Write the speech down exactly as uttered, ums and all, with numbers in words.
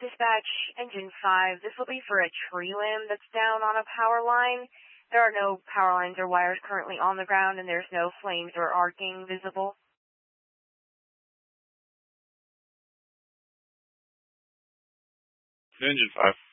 Dispatch, Engine five. This will be for a tree limb that's down on a power line. There are no power lines or wires currently on the ground, and there's no flames or arcing visible. Engine five.